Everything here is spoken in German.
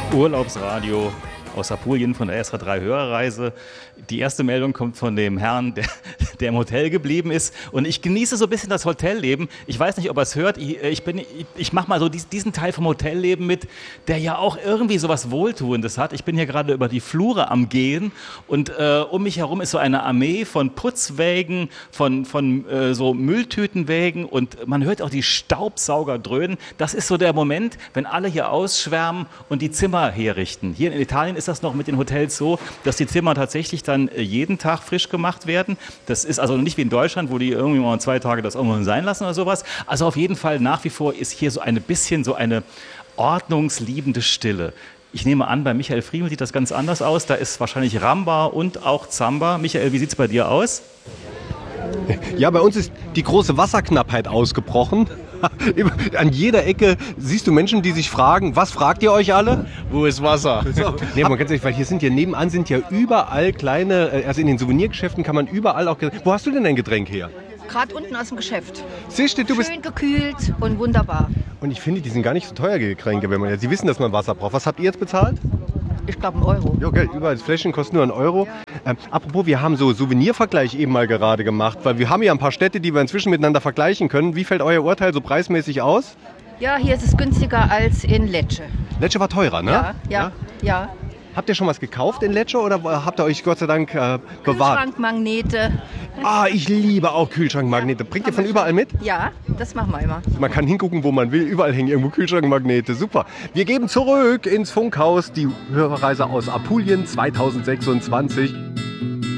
Urlaubsradio aus Apulien von der Extra 3 Hörerreise. Die erste Meldung kommt von dem Herrn, der im Hotel geblieben ist. Und ich genieße so ein bisschen das Hotelleben. Ich weiß nicht, ob er es hört. Ich mache mal so diesen Teil vom Hotelleben mit, der ja auch irgendwie so was Wohltuendes hat. Ich bin hier gerade über die Flure am Gehen und um mich herum ist so eine Armee von Putzwägen, von so Mülltütenwägen und man hört auch die Staubsauger dröhnen. Das ist so der Moment, wenn alle hier ausschwärmen und die Zimmer herrichten. Hier in Italien ist das noch mit den Hotels so, dass die Zimmer tatsächlich dann jeden Tag frisch gemacht werden. Das ist also nicht wie in Deutschland, wo die irgendwie mal 2 Tage das irgendwann sein lassen oder sowas. Also auf jeden Fall nach wie vor ist hier so ein bisschen so eine ordnungsliebende Stille. Ich nehme an, bei Michael Friemel sieht das ganz anders aus. Da ist wahrscheinlich Ramba und auch Zamba. Michael, wie sieht es bei dir aus? Ja, bei uns ist die große Wasserknappheit ausgebrochen. An jeder Ecke siehst du Menschen, die sich fragen, was fragt ihr euch alle? Wo ist Wasser? So. Nee, man ganz ehrlich, weil nebenan sind ja überall kleine, also in den Souvenirgeschäften kann man überall auch... Wo hast du denn dein Getränk her? Gerade unten aus dem Geschäft. Siehst du, bist... Schön gekühlt und wunderbar. Und ich finde, die sind gar nicht so teuer, die Getränke, wenn man... Sie wissen, dass man Wasser braucht. Was habt ihr jetzt bezahlt? Ich glaube €1. Ja, okay, überall. Das Fläschchen kostet nur €1. Ja. Apropos, wir haben so Souvenirvergleich eben mal gerade gemacht, weil wir haben ja ein paar Städte, die wir inzwischen miteinander vergleichen können. Wie fällt euer Urteil so preismäßig aus? Ja, hier ist es günstiger als in Lecce. Lecce war teurer, ne? Ja. Habt ihr schon was gekauft in Lecce oder habt ihr euch Gott sei Dank bewahrt? Kühlschrankmagnete. Ich liebe auch Kühlschrankmagnete. Bringt ihr von überall mit? Ja, das machen wir immer. Man kann hingucken, wo man will. Überall hängen irgendwo Kühlschrankmagnete. Super. Wir geben zurück ins Funkhaus die Hörerreise aus Apulien 2026.